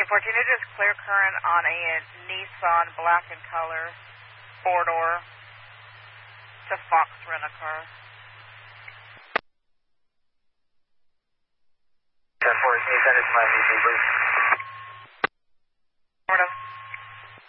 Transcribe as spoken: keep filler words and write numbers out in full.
fourteen, it is clear current on a Nissan black in color, four-door, to Fox Rent-A-Car. ten fourteen, send it to Miami